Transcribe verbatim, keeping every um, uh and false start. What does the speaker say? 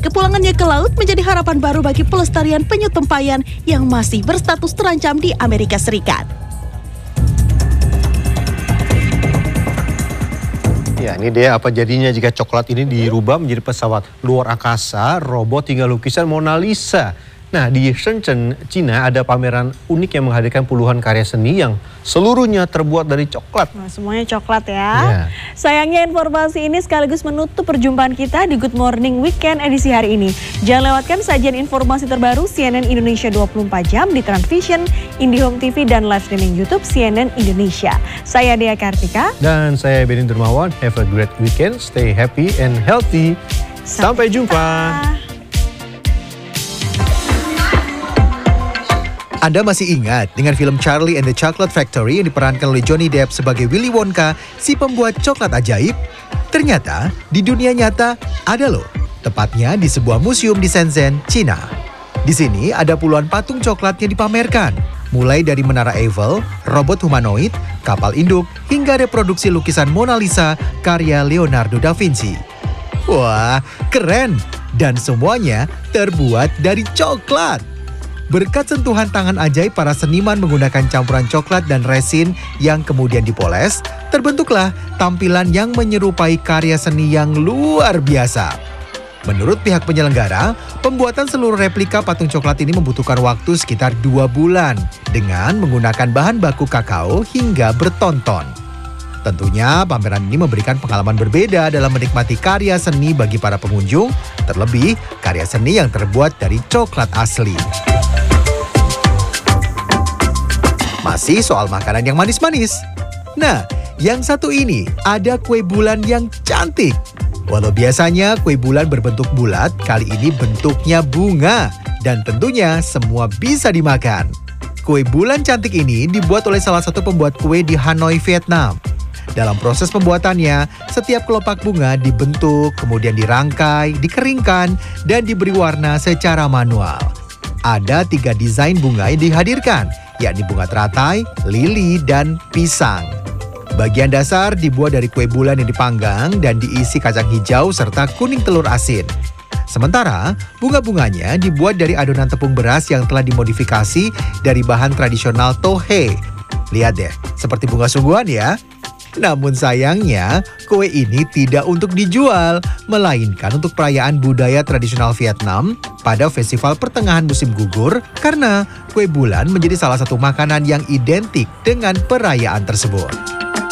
Kepulangannya ke laut menjadi harapan baru bagi pelestarian penyu tempayan yang masih berstatus terancam di Amerika Serikat. Ya, ini dia apa jadinya jika coklat ini dirubah menjadi pesawat luar angkasa, robot hingga lukisan Mona Lisa. Nah, di Shenzhen, Cina ada pameran unik yang menghadirkan puluhan karya seni yang seluruhnya terbuat dari coklat. Nah, semuanya coklat ya. Ya. Sayangnya informasi ini sekaligus menutup perjumpaan kita di Good Morning Weekend edisi hari ini. Jangan lewatkan sajian informasi terbaru C N N Indonesia dua puluh empat jam di Transvision, IndiHome T V, dan live streaming YouTube C N N Indonesia. Saya Dea Kartika. Dan saya Benny Dermawan. Have a great weekend. Stay happy and healthy. Sampai, Sampai jumpa. Anda masih ingat dengan film Charlie and the Chocolate Factory yang diperankan oleh Johnny Depp sebagai Willy Wonka, si pembuat coklat ajaib? Ternyata di dunia nyata ada loh, tepatnya di sebuah museum di Shenzhen, Cina. Di sini ada puluhan patung coklat yang dipamerkan, mulai dari Menara Eiffel, robot humanoid, kapal induk, hingga reproduksi lukisan Mona Lisa karya Leonardo da Vinci. Wah, keren! Dan semuanya terbuat dari coklat. Berkat sentuhan tangan ajaib para seniman menggunakan campuran coklat dan resin yang kemudian dipoles, terbentuklah tampilan yang menyerupai karya seni yang luar biasa. Menurut pihak penyelenggara, pembuatan seluruh replika patung coklat ini membutuhkan waktu sekitar dua bulan dengan menggunakan bahan baku kakao hingga bertonton. Tentunya pameran ini memberikan pengalaman berbeda dalam menikmati karya seni bagi para pengunjung, terlebih karya seni yang terbuat dari coklat asli. Masih soal makanan yang manis-manis. Nah, yang satu ini ada kue bulan yang cantik. Walau biasanya kue bulan berbentuk bulat, kali ini bentuknya bunga. Dan tentunya semua bisa dimakan. Kue bulan cantik ini dibuat oleh salah satu pembuat kue di Hanoi, Vietnam. Dalam proses pembuatannya, setiap kelopak bunga dibentuk, kemudian dirangkai, dikeringkan, dan diberi warna secara manual. Ada tiga desain bunga yang dihadirkan, yakni bunga teratai, lili, dan pisang. Bagian dasar dibuat dari kue bulan yang dipanggang dan diisi kacang hijau serta kuning telur asin. Sementara bunga-bunganya dibuat dari adonan tepung beras yang telah dimodifikasi dari bahan tradisional tohe. Lihat deh, seperti bunga sungguhan ya. Namun sayangnya, kue ini tidak untuk dijual, melainkan untuk perayaan budaya tradisional Vietnam pada festival pertengahan musim gugur, karena kue bulan menjadi salah satu makanan yang identik dengan perayaan tersebut.